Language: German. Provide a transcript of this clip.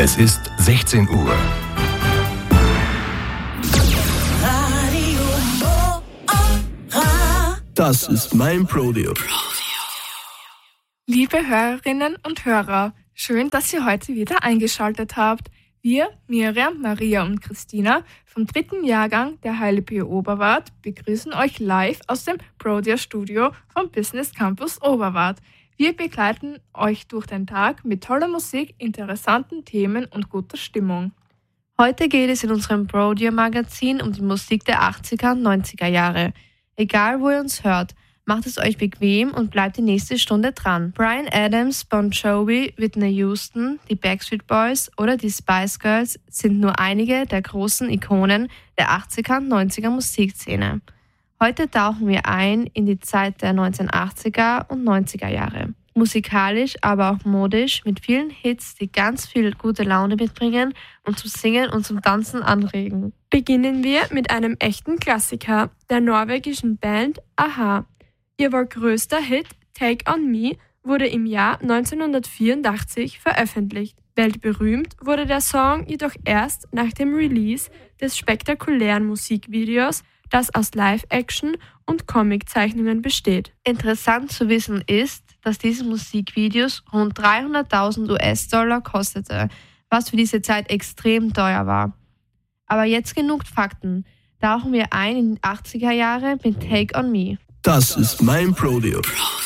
Es ist 16 Uhr. Das ist mein Prodeo. Liebe Hörerinnen und Hörer, schön, dass ihr heute wieder eingeschaltet habt. Wir, Miriam, Maria und Christina vom 3. Jahrgang der HLP Oberwart begrüßen euch live aus dem Prodeo Studio vom Business Campus Oberwart. Wir begleiten euch durch den Tag mit toller Musik, interessanten Themen und guter Stimmung. Heute geht es in unserem Prodeo-Magazin um die Musik der 80er und 90er Jahre. Egal, wo ihr uns hört, macht es euch bequem und bleibt die nächste Stunde dran. Bryan Adams, Bon Jovi, Whitney Houston, die Backstreet Boys oder die Spice Girls sind nur einige der großen Ikonen der 80er und 90er Musikszene. Heute tauchen wir ein in die Zeit der 1980er und 90er Jahre. Musikalisch, aber auch modisch, mit vielen Hits, die ganz viel gute Laune mitbringen und zum Singen und zum Tanzen anregen. Beginnen wir mit einem echten Klassiker, der norwegischen Band a-ha. Ihr wohl größter Hit Take on Me wurde im Jahr 1984 veröffentlicht. Weltberühmt wurde der Song jedoch erst nach dem Release des spektakulären Musikvideos, das aus Live-Action und Comiczeichnungen besteht. Interessant zu wissen ist, dass diese Musikvideos rund 300.000 US-Dollar kostete, was für diese Zeit extrem teuer war. Aber jetzt genug Fakten. Tauchen wir ein in die 80er Jahre mit Take on Me. Das ist mein Prodeo.